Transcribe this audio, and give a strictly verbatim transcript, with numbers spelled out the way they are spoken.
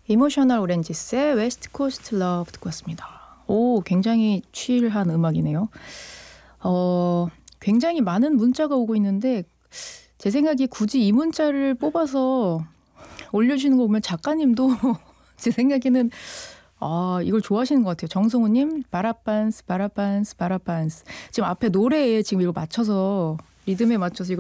이모셔널 오렌지스의 웨스트 코스트 러브 듣고 왔습니다. 오, 굉장히 칠한 음악이네요. 어, 굉장히 많은 문자가 오고 있는데 제 생각에 굳이 이 문자를 뽑아서 올려주시는 거 보면 작가님도 제 생각에는 아, 이걸 좋아하시는 것 같아요. 정성우님, 바라빤스, 바라빤스, 바라빤스. 지금 앞에 노래에 지금 이거 맞춰서 리듬에 맞춰서 이걸